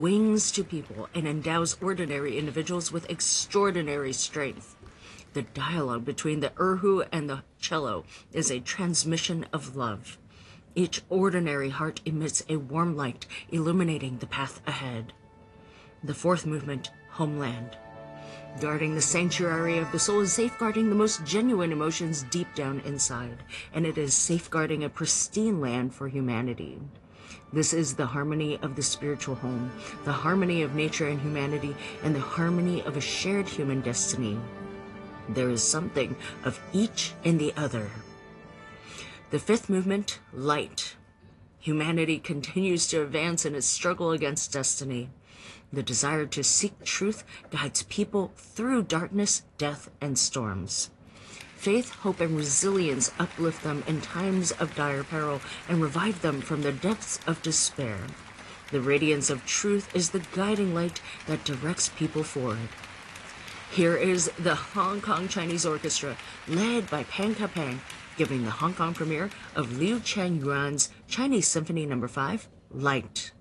wings to people and endows ordinary individuals with extraordinary strength. The dialogue between the erhu and the cello is a transmission of love. Each ordinary heart emits a warm light, illuminating the path ahead. The fourth movement, Homeland. Guarding the sanctuary of the soul is safeguarding the most genuine emotions deep down inside, and it is safeguarding a pristine land for humanity. This is the harmony of the spiritual home, the harmony of nature and humanity, and the harmony of a shared human destiny. There is something of each in the other. The fifth movement, Light. Humanity continues to advance in its struggle against destiny. The desire to seek truth guides people through darkness, death, and storms. Faith, hope, and resilience uplift them in times of dire peril and revive them from the depths of despair. The radiance of truth is the guiding light that directs people forward. Here is the Hong Kong Chinese Orchestra, led by Pang Kapang, giving the Hong Kong premiere of Liu Chen Yuan's Chinese Symphony No. 5, Light.